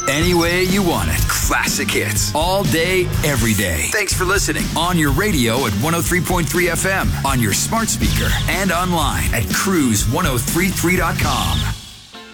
Any way you want it. Classic hits. All day, every day. Thanks for listening. On your radio at 103.3 FM, on your smart speaker, and online at cruise1033.com.